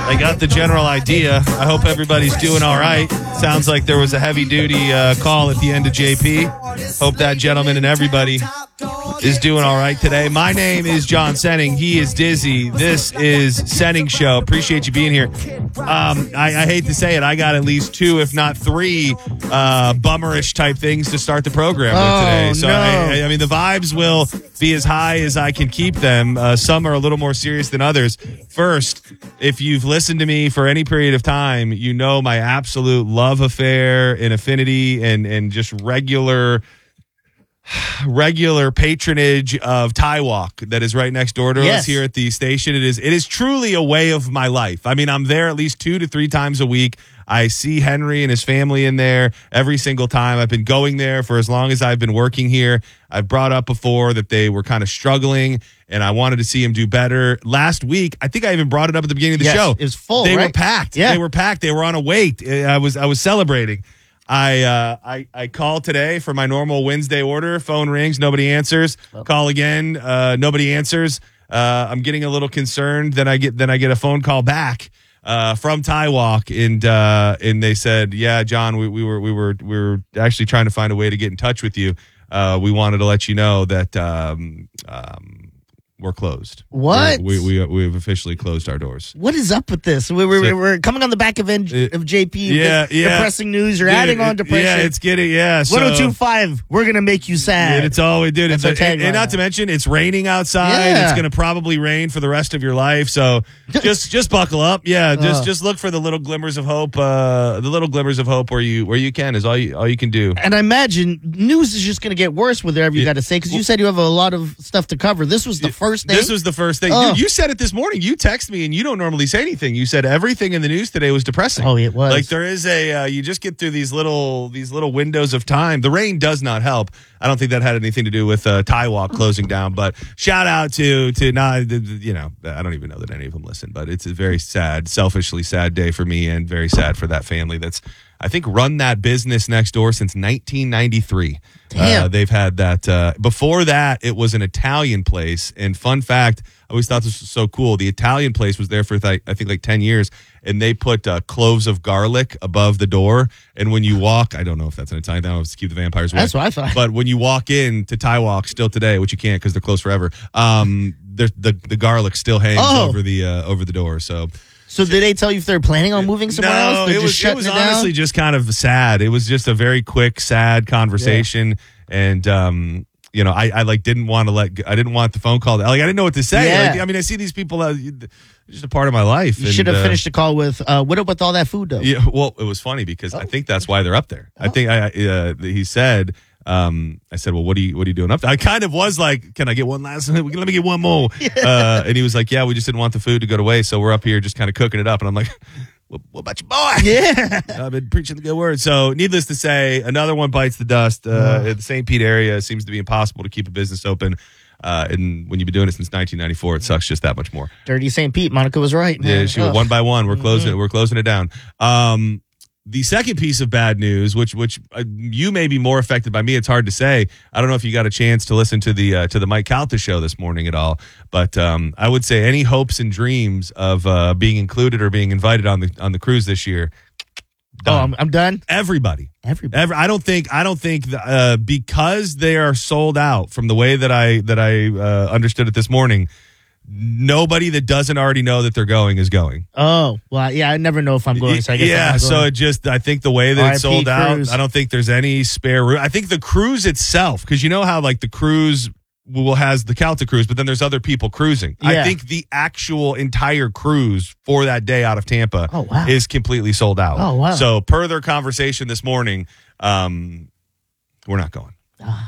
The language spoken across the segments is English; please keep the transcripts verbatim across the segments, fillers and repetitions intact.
I got the general idea. I hope everybody's doing all right. Sounds like there was a heavy-duty uh, call at the end of J P. Hope that gentleman and everybody is doing all right today. My name is John Senning. He is Dizzy. This is Senning Show. Appreciate you being here. Um, I, I hate to say it. I got at least two, if not three, uh, bummerish type things to start the program with oh, today. So, no. I, I mean, the vibes will be as high as I can keep them. Uh, some are a little more serious than others. First, if you've listened to me for any period of time, you know my absolute love affair and affinity and, and just regular regular patronage of Thai Walk that is right next door to yes. us here at the station. It is it is truly a way of my life. I mean, I'm there at least two to three times a week. I see Henry and his family in there every single time. I've been going there for as long as I've been working here. I've brought up before that they were kind of struggling, and I wanted to see him do better. Last week, I think I even brought it up at the beginning of the yes, show. It was full, They right? were packed. Yeah. They were packed. They were on a wait. I was I was celebrating. I uh, I I called today for my normal Wednesday order. Phone rings, nobody answers. Oh. Call again, uh, nobody answers. Uh, I'm getting a little concerned. Then I get then I get a phone call back uh, from Thai Walk, and uh, and they said, "Yeah, John, we, we were we were we were actually trying to find a way to get in touch with you. Uh, we wanted to let you know that um, um, we're closed. What? We're, we we we've officially closed our doors." What is up with this? We're, we're, So- we're coming on the back of, N- of J P. Yeah, with yeah. Depressing news. You're Dude, adding on it- depression. Yeah, it's getting yeah. So, one oh two point five, we're going to make you sad. Yeah, it's all we did. It's That's a, our and, tagline. and not to mention, it's raining outside. Yeah. It's going to probably rain for the rest of your life. So just just buckle up. Yeah, just Uh. just look for the little glimmers of hope. Uh, the little glimmers of hope where you where you can is all you all you can do. And I imagine news is just going to get worse with whatever you Yeah. got to say, because you said you have a lot of stuff to cover. This was the first thing. This was the first thing. Oh. Dude, you said it this morning. You text me, and you don't normally say anything. You said everything in the news today was depressing. Oh, it was. Like there is a uh, you just get through these little these little windows of time. The rain does not help. I don't think that had anything to do with uh, Thai Walk closing down. But shout out to to not you know I don't even know that any of them listen. But it's a very sad, selfishly sad day for me, and very sad for that family that's I think run that business next door since nineteen ninety-three. Damn. Uh, they've had that. Uh, before that, it was an Italian place. And fun fact, I always thought this was so cool. The Italian place was there for, th- I think, like ten years. And they put uh, cloves of garlic above the door. And when you walk, I don't know if that's an Italian thing. I was to keep the vampires away. That's what I thought. But when you walk in to Thai Walk still today, which you can't because they're closed forever, um, the, the the garlic still hangs Oh. over the uh, over the door. So So did they tell you if they're planning on moving somewhere no, else? They're it just was, it shutting was it down? honestly just kind of sad. It was just a very quick, sad conversation. And, um, you know, I, I like didn't want to let, I didn't want the phone call. Like, I didn't know what to say. Yeah. Like, I mean, I see these people, uh, just a part of my life. You and, should have uh, finished the call with, uh, what up with all that food, though? Yeah, well, it was funny because I think that's why they're up there. I think I, uh, he said, um, I said, well, what are you, what are you doing up there? I kind of was like, can I get one last, let me get one more. Uh, and he was like, yeah, we just didn't want the food to go to waste. So we're up here just kind of cooking it up. And I'm like, what, what about your boy? Yeah. I've been preaching the good word. So needless to say, another one bites the dust. Uh, in the Saint Pete area, it seems to be impossible to keep a business open. Uh, and when you've been doing it since nineteen ninety-four, it sucks just that much more. Dirty Saint Pete. Monica was right. Yeah, man. she Ugh. one by one. We're closing it. We're closing it down. Um, the second piece of bad news, which which uh, you may be more affected by me, it's hard to say. I don't know if you got a chance to listen to the uh, to the Mike Calta show this morning at all, but um, I would say any hopes and dreams of uh, being included or being invited on the on the cruise this year. Oh, Done. I'm, I'm done. Everybody. Everybody. Every, I don't think. I don't think th- uh, because they are sold out from the way that I that I uh, understood it this morning. Nobody that doesn't already know that they're going is going. Oh, well, yeah, I never know if I'm going, so I guess yeah, I'm not so going. it just I think the way that it's R I P sold out, cruise. I don't think there's any spare room. I think the cruise itself, because you know how like the cruise will has the Calta cruise, but then there's other people cruising. I Yeah. think the actual entire cruise for that day out of Tampa Oh, wow. is completely sold out. Oh, wow. So per their conversation this morning, um, we're not going.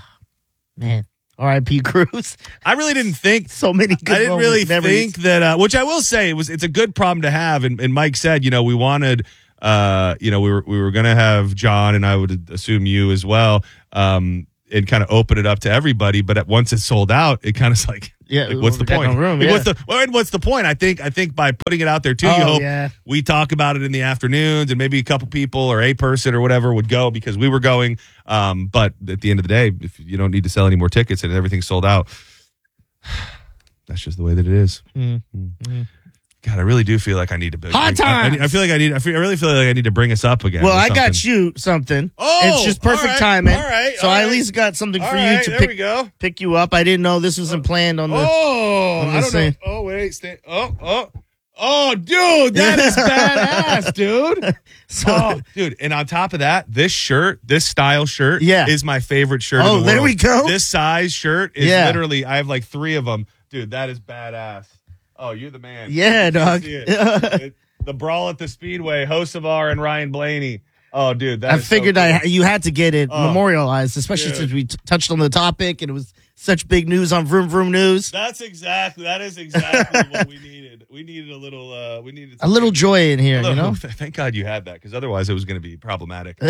Man, R I P cruise. I really didn't think So many good I didn't moments, really memories. think that, uh, which I will say, it was it's a good problem to have. And, and Mike said, you know, we wanted, uh, you know, we were we were going to have John, and I would assume you as well, um, and kind of open it up to everybody. But at, once it's sold out, it kind of like, Yeah, like, what's the we got point? no room, Like, yeah. What's the well, and what's the point? I think I think by putting it out there too, you Oh, hope yeah. we talk about it in the afternoons, and maybe a couple people or a person or whatever would go because we were going. Um, but at the end of the day, if you don't need to sell any more tickets and everything's sold out, that's just the way that it is. Mm. Mm. God, I really do feel like I need to. Bring, Hot I, I, times! I feel like I need. I, feel, I really feel like I need to bring us up again. Well, with I got something. you something. Oh, it's just perfect all right, timing. all right, so all I right. at least got something All for right, you to there pick, we go. pick you up. I didn't know this wasn't planned on the. Oh, I'm I just don't know. saying. Oh, wait. Stay. Oh, oh. Oh, dude, that is badass, dude. So, Oh, dude, and on top of that, this shirt, this style shirt Yeah. is my favorite shirt Oh, in the world. there we go. This size shirt is Yeah. literally, I have like three of them. Dude, that is badass. Oh, you're the man. Yeah, You can dog. see it. It- the Brawl at the Speedway, Hocevar and Ryan Blaney. Oh, dude, that I is so figured cool. I you had to get it Oh. memorialized, especially Dude. since we t- touched on the topic and it was such big news on Vroom Vroom News. That's exactly, that is exactly what we needed. We needed a little, uh, we needed A little joy in here, Look, you know. Thank God you had that, because otherwise it was going to be problematic.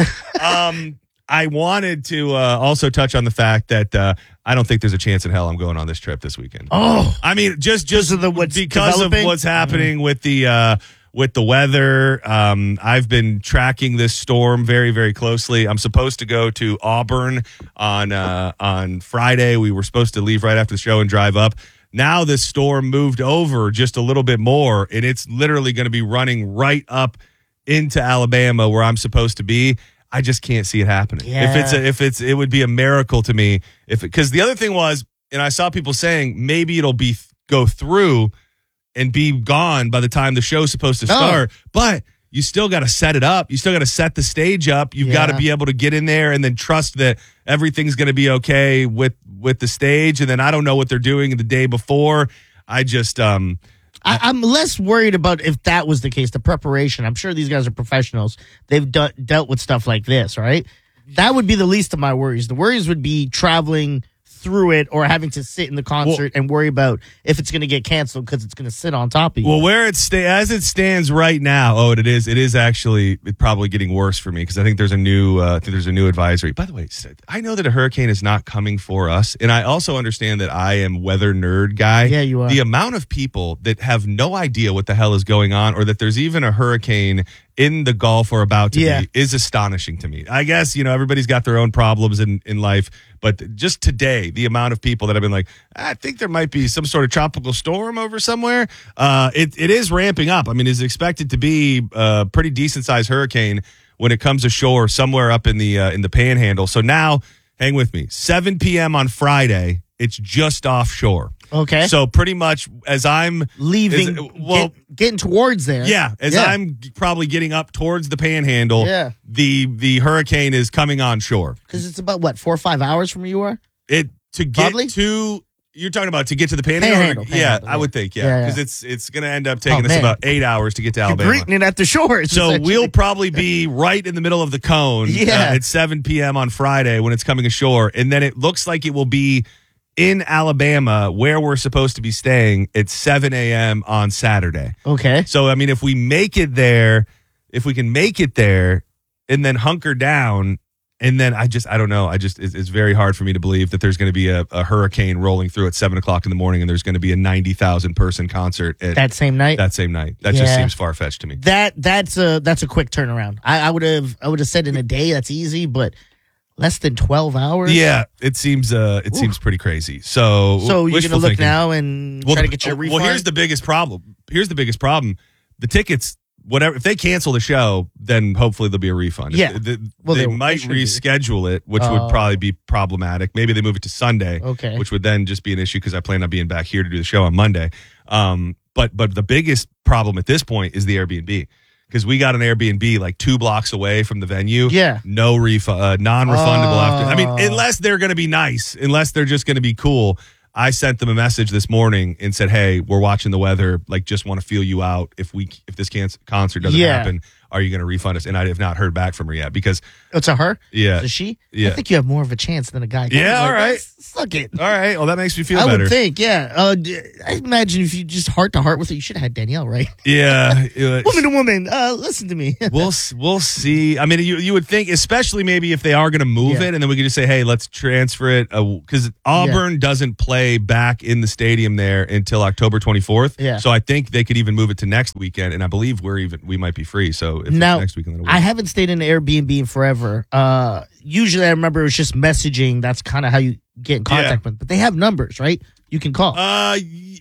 um, I wanted to uh, also touch on the fact that uh, I don't think there's a chance in hell I'm going on this trip this weekend. Oh, I mean, just just of the what's because developing? of what's happening with the uh, with the weather. Um, I've been tracking this storm very, very closely. I'm supposed to go to Auburn on uh, on Friday. We were supposed to leave right after the show and drive up. Now this storm moved over just a little bit more, and it's literally going to be running right up into Alabama where I'm supposed to be. I just can't see it happening. Yeah. If it's a, if it's it would be a miracle to me if because the other thing was, and I saw people saying maybe it'll be go through and be gone by the time the show's supposed to No. start, but you still got to set it up. You still got to set the stage up. You've got to Yeah. be able to get in there and then trust that everything's going to be okay with with the stage. And then I don't know what they're doing the day before. I just um. I, I'm less worried about if that was the case, the preparation. I'm sure these guys are professionals. They've de- dealt with stuff like this, right? That would be the least of my worries. The worries would be traveling through it or having to sit in the concert and worry about if it's going to get canceled because it's going to sit on top of you. Well, where it sta- as it stands right now, oh, it is. It is actually it probably getting worse for me because I think there's a new. Uh, I think there's a new advisory. By the way, I know that a hurricane is not coming for us, and I also understand that I am weather nerd guy. Yeah, you are. The amount of people that have no idea what the hell is going on, or that there's even a hurricane in the Gulf or about to Yeah. be, is astonishing to me. I guess you know everybody's got their own problems in in life, but just today, the amount of people that have been like, I think there might be some sort of tropical storm over somewhere. Uh, it it is ramping up. I mean, it's expected to be a pretty decent sized hurricane when it comes ashore somewhere up in the uh, in the Panhandle. So now, hang with me. seven p.m. on Friday, it's just offshore. Okay. So pretty much as I'm Leaving, as- well, get- getting towards there. yeah, as Yeah. I'm probably getting up towards the Panhandle, Yeah. the the hurricane is coming on shore. Because it's about, what, four or five hours from where you are? It to get Probably? to you're talking about to get to the Panhandle. Panhandle, yeah, Panhandle, I yeah. would think yeah, Yeah, yeah. because it's it's going to end up taking Oh, us man. about eight hours to get to You're Alabama. greeting it at the shores. So essentially. we'll probably be right in the middle of the cone Yeah. uh, at seven p.m. on Friday when it's coming ashore, and then it looks like it will be in Alabama where we're supposed to be staying at seven a.m. on Saturday. Okay. So, I mean, if we make it there, if we can make it there and then hunker down, and then I just, I don't know. I just, it's, it's very hard for me to believe that there's going to be a, a hurricane rolling through at seven o'clock in the morning and there's going to be a ninety thousand person concert at That same night? that same night. That just Yeah. seems far fetched to me. That that's a that's a quick turnaround. I, I would have I would have said in a day that's easy, but less than twelve hours. Yeah, it seems, uh, it Oof. seems pretty crazy. So, So you're wishful gonna look thinking. now and Well, try to the- get your well, refund. here's the biggest problem. Here's the biggest problem. The tickets, whatever, if they cancel the show, then hopefully there'll be a refund. If Yeah. they, they- Well, they they- might they should be. reschedule it, which Oh. would probably be problematic. Maybe they move it to Sunday, Okay. which would then just be an issue because I plan on being back here to do the show on Monday. Um, but but the biggest problem at this point is the Airbnb. Because we got an Airbnb like two blocks away from the venue. Yeah. No refund, uh, non-refundable Oh. after. I mean, unless they're going to be nice, unless they're just going to be cool. I sent them a message this morning and said, "Hey, we're watching the weather. Like, just want to feel you out. If we, if this can- concert doesn't Yeah. happen, are you going to refund us?" And I have not heard back from her yet because, It's a her? yeah, Is it she? Yeah. I think you have more of a chance than a guy. Yeah, Like, all right. let's Suck it. all right. Well, that makes me feel I better. would think, yeah. Uh, d- I imagine if you just heart to heart with her, you should have had Danielle, right? yeah, uh, Woman to woman, uh, listen to me. we'll we'll see. I mean, you you would think, especially maybe if they are going to move Yeah. it, and then we could just say, "Hey, let's transfer it," because Auburn doesn't play back in the stadium there until October twenty-fourth. Yeah. So I think they could even move it to next weekend, and I believe we're even we might be free. So if Now, it's next weekend, that'll work. I haven't stayed in an Airbnb in forever. Uh, usually I remember it was just messaging. That's kind of how you get in contact with. But they have numbers, right? You can call. Uh, y-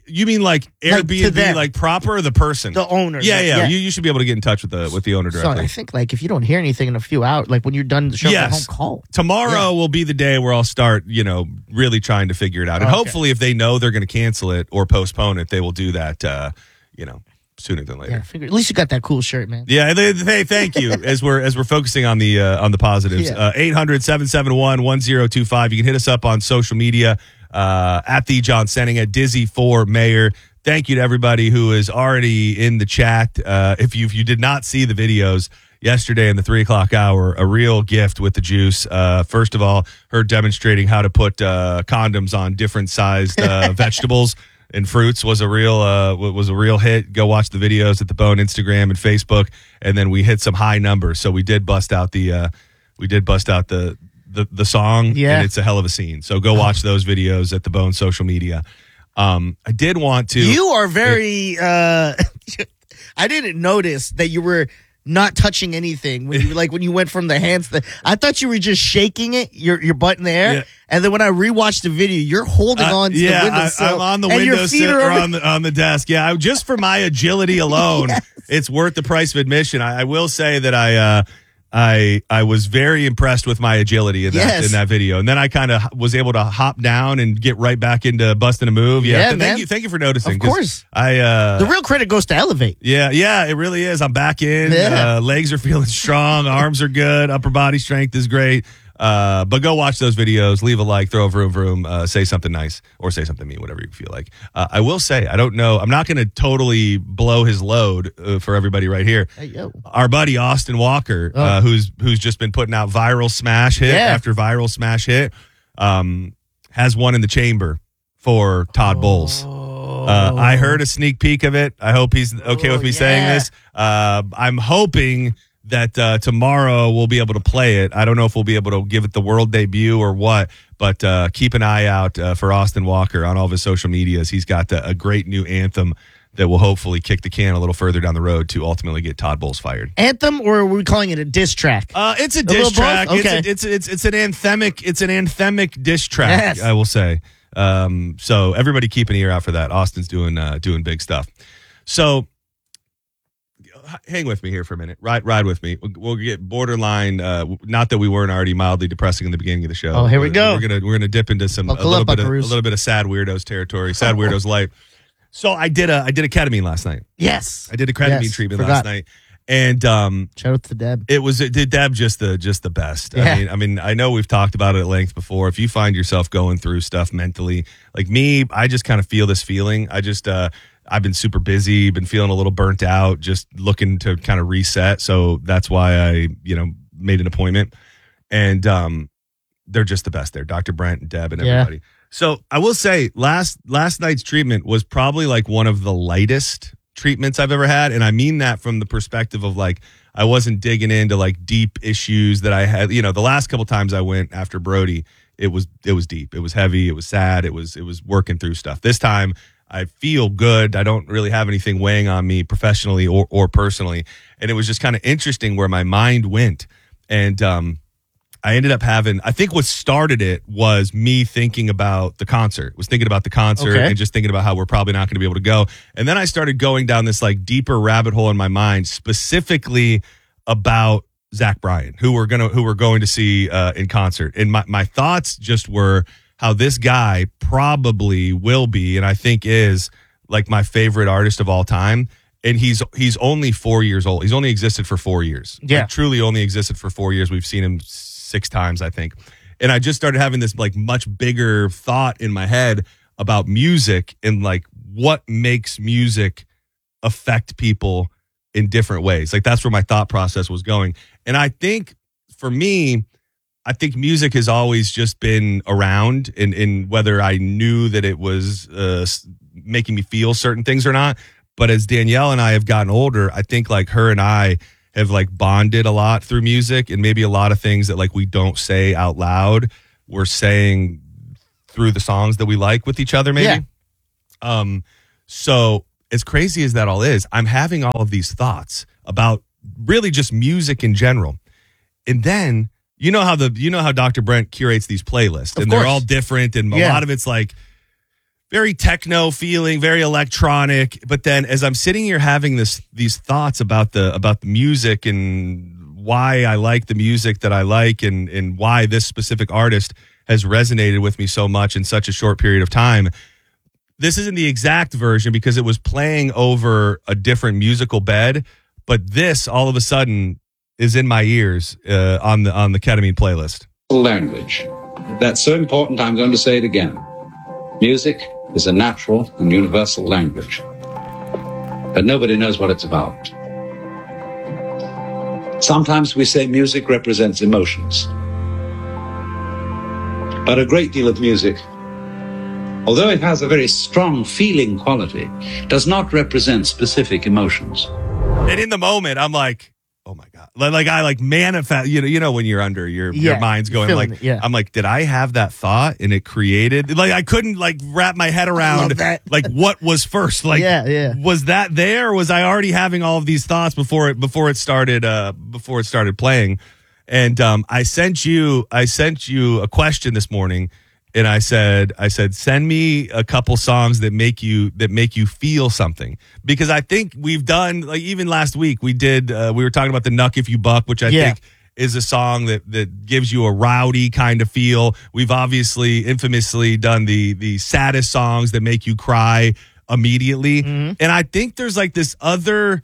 You mean like Like, to Airbnb, them. like proper or the person? The owner. Yeah, yeah. Yeah. You, you should be able to get in touch with the with the owner So directly. I think like if you don't hear anything in a few hours, like when you're done the show, Yes. go home, call. Tomorrow Yeah. will be the day where I'll start, you know, really trying to figure it out. And Okay. hopefully, if they know they're going to cancel it or postpone it, they will do that, uh, you know, sooner than later. Yeah, figure, at least you got that cool shirt, man. Yeah, they, hey, thank you. As we're as we're focusing on the uh, on the positives, Yeah. uh, eight hundred, seven seven one, one zero two five. You can hit us up on social media uh, at the John Senning, at Dizzy for Mayor. Thank you to everybody who is already in the chat. Uh, if you if you did not see the videos yesterday in the three o'clock hour, a real gift with the juice. Uh, first of all, her demonstrating how to put uh, condoms on different sized uh, vegetables and fruits was a real uh, was a real hit. Go watch the videos at the Bone Instagram and Facebook, and then we hit some high numbers. So we did bust out the uh, we did bust out the the, the song, Yeah. and it's a hell of a scene. So go watch those videos at the Bone social media. Um, I did want to. You are very. Uh, I didn't notice that you were not touching anything when you like when you went from the hands. To, I thought you were just shaking it, your your butt in the air, Yeah. and then when I rewatched the video, you're holding Uh, on to yeah, the windowsill. I, I'm on the and your windowsill feet are or over- on the on the desk. Yeah, I, just for my agility alone, it's worth the price of admission. I, I will say that I uh, I I was very impressed with my agility in that Yes. in that video, and then I kind of was able to hop down and get right back into busting a move. Yeah, Yeah, th- thank man. you, thank you for noticing. Of 'cause course. I uh, The real credit goes to Elevate. yeah, yeah, it really is. I'm back in. Yeah. Uh, legs are feeling strong. Arms are good. Upper body strength is great. Uh, but go watch those videos. Leave a like. Throw a vroom vroom. Uh, say something nice or say something mean, whatever you feel like. Uh, I will say, I don't know. I'm not going to totally blow his load uh, for everybody right here. Hey yo, Our buddy Austin Walker, Oh. uh, who's who's just been putting out viral smash hit Yeah. after viral smash hit, um, has one in the chamber for Todd Bowles. Uh, I heard a sneak peek of it. I hope he's okay with me Oh, saying yeah. this. Uh, I'm hoping that uh, tomorrow we'll be able to play it. I don't know if we'll be able to give it the world debut or what, but uh, keep an eye out uh, for Austin Walker on all of his social medias. He's got a, a great new anthem that will hopefully kick the can a little further down the road to ultimately get Todd Bowles fired. anthem, or are we calling it a diss track? Uh, it's a little diss both? track. Okay. It's, a, it's it's it's an anthemic. It's an anthemic diss track. Yes. I will say. Um, so everybody keep an ear out for that. Austin's doing uh, doing big stuff. So h- hang with me here for a minute. Ride ride with me. We'll, we'll get borderline. Uh, not that we weren't already mildly depressing in the beginning of the show. Oh, here we We're- go. We're gonna we're gonna dip into some a Buckle little up, bit of, a buckaroos. little bit of sad weirdos territory. Sad weirdos life. So I did a I did a ketamine last night. Yes, I did a ketamine Yes, treatment forgot. last night, and um. Shout out to Deb. It was did Deb just the just the best. Yeah. I mean, I mean, I know we've talked about it at length before. If you find yourself going through stuff mentally, like me, I just kind of feel this feeling. I just uh I've been super busy, been feeling a little burnt out, just looking to kind of reset. So that's why I, you know, made an appointment. And um they're just the best there. Doctor Brent and Deb and Yeah. everybody. So I will say last last night's treatment was probably like one of the lightest treatments I've ever had. And I mean that from the perspective of like, I wasn't digging into like deep issues that I had, you know, the last couple times I went after Brody, it was, it was deep. It was heavy. It was sad. It was, it was working through stuff. This time I feel good. I don't really have anything weighing on me professionally or, or personally. And it was just kind of interesting where my mind went. And, um, I ended up having, I think what started it was me thinking about the concert, was thinking about the concert Okay. and just thinking about how we're probably not going to be able to go. And then I started going down this like deeper rabbit hole in my mind, specifically about Zach Bryan, who we're going to, who we're going to see uh, in concert. And my, my thoughts just were how this guy probably will be, and I think is like my favorite artist of all time. And he's he's only four years old. He's only existed for four years. Yeah. Like, truly only existed for four years. We've seen him six times, I think. And I just started having this like much bigger thought in my head about music and like what makes music affect people in different ways. Like that's where my thought process was going. And I think for me, I think music has always just been around, and in, in whether I knew that it was uh, making me feel certain things or not. But as Danielle and I have gotten older, I think like her and I have like bonded a lot through music, and maybe a lot of things that like we don't say out loud, we're saying through the songs that we like with each other, maybe. Yeah. Um, so as crazy as that all is, I'm having all of these thoughts about really just music in general. And then you know how the you know how Doctor Brent curates these playlists, Of and they're course. all different, and a Yeah. lot of it's like very techno feeling, very electronic. But then as I'm sitting here having this these thoughts about the about the music and why I like the music that I like and, and why this specific artist has resonated with me so much in such a short period of time. This isn't the exact version because it was playing over a different musical bed, but this all of a sudden is in my ears uh, on the on the Ketamine playlist. Language. That's so important, I'm going to say it again. Music is a natural and universal language, but nobody knows what it's about. Sometimes we say music represents emotions, but a great deal of music, although it has a very strong feeling quality, does not represent specific emotions. And in the moment, I'm like, oh my God. Like I like manifest, you know, you know, when you're under your, Yeah, your mind's going like, it, yeah. I'm like, did I have that thought and it created, like, I couldn't like wrap my head around like what was first. Like, Yeah, yeah. was that there? Or was I already having all of these thoughts before it, before it started, uh, before it started playing? And, um, I sent you, I sent you a question this morning. And I said, I said, send me a couple songs that make you that make you feel something, because I think we've done, like even last week we did. Uh, we were talking about the Nuck If You Buck, which I Yeah. think is a song that that gives you a rowdy kind of feel. We've obviously infamously done the the saddest songs that make you cry immediately, Mm-hmm. and I think there's like this other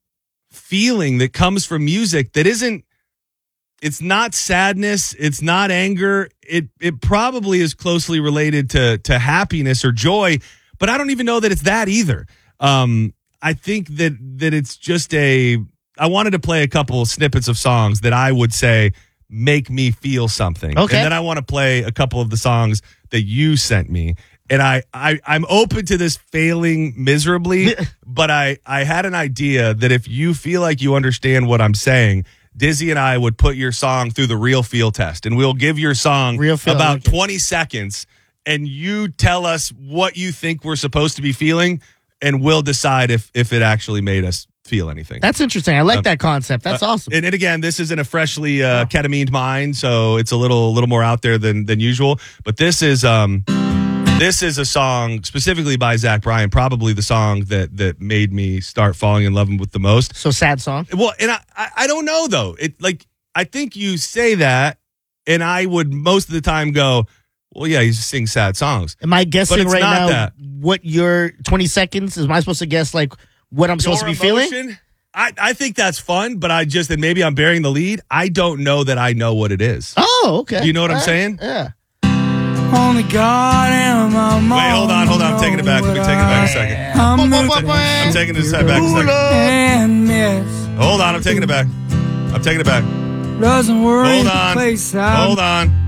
feeling that comes from music that isn't. It's not sadness. It's not anger. It it probably is closely related to to happiness or joy, but I don't even know that it's that either. Um, I think that that it's just a. I wanted to play a couple snippets of songs that I would say make me feel something, Okay. and then I want to play a couple of the songs that you sent me. And I, I I'm open to this failing miserably, but I I had an idea that if you feel like you understand what I'm saying, Dizzy and I would put your song through the real feel test, and we'll give your song Real feel, about okay. twenty seconds, and you tell us what you think we're supposed to be feeling, and we'll decide if if it actually made us feel anything. That's interesting. I like Uh, that concept. That's Uh, awesome. And, and again, this isn't a freshly uh, ketamine mind, so it's a little little more out there than than usual. But this is um this is a song specifically by Zach Bryan, probably the song that that made me start falling in love with the most. So sad song. Well, and I, I I don't know though. It like I think you say that, and I would most of the time go, well, yeah, he's sing sad songs. Am I guessing it's right not now that. what your twenty seconds? Am I supposed to guess like what I'm supposed Your to be feeling? emotion, I, I think that's fun, but I just, and maybe I'm bearing the lead. I don't know that I know what it is. Oh, okay. Do you know what I'm All right. saying? Yeah. Only God and my mom. Wait, hold on, hold on. I'm taking it back. Let me take it back a second. I'm I'm taking this back a second. and miss. Hold on, I'm taking it back. I'm taking it back. Doesn't worry Hold the on. place I'm Hold on.